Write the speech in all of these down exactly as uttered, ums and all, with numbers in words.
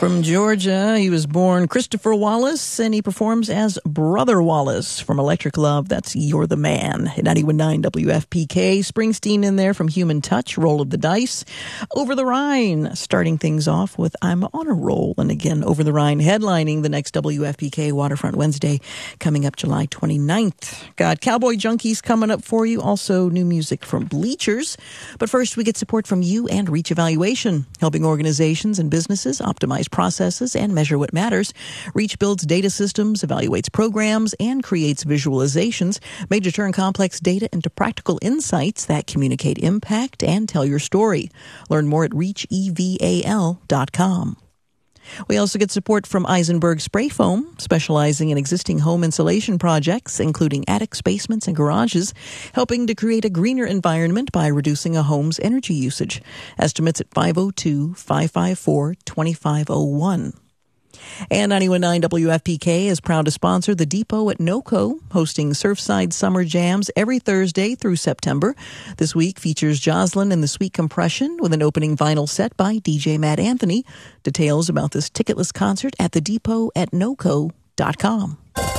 From Georgia, he was born Christopher Wallace, and he performs as Brother Wallace from Electric Love. That's You're the Man. At ninety-one point nine W F P K, Springsteen in there from Human Touch, Roll of the Dice. Over the Rhine, starting things off with I'm on a Roll. And again, Over the Rhine headlining the next W F P K Waterfront Wednesday coming up July twenty-ninth. Got Cowboy Junkies coming up for you. Also new music from Bleachers. But first, we get support from you and Reach Evaluation, helping organizations and businesses optimize processes and measure what matters. Reach builds data systems, evaluates programs, and creates visualizations made to turn complex data into practical insights that communicate impact and tell your story. Learn more at reach eval dot com. We also get support from Eisenberg Spray Foam, specializing in existing home insulation projects, including attics, basements, and garages, helping to create a greener environment by reducing a home's energy usage. Estimates at five oh two, five five four, two five oh one. And ninety-one point nine W F P K is proud to sponsor the Depot at NOCO, hosting Surfside Summer Jams every Thursday through September. This week features Jocelyn and the Sweet Compression with an opening vinyl set by D J Matt Anthony. Details about this ticketless concert at the depot at noco dot com.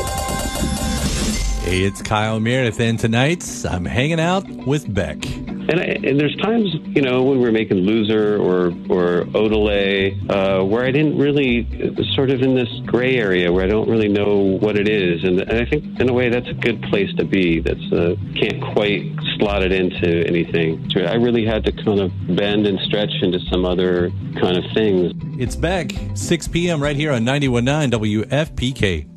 Hey, it's Kyle Meredith, and tonight I'm hanging out with Beck. And, I, and there's times, you know, when we're making Loser or or Odelay, uh, where I didn't really, sort of in this gray area where I don't really know what it is. And, and I think, in a way, that's a good place to be. That's uh, can't quite slot it into anything. So I really had to kind of bend and stretch into some other kind of things. It's Beck, six p.m. right here on ninety-one point nine W F P K.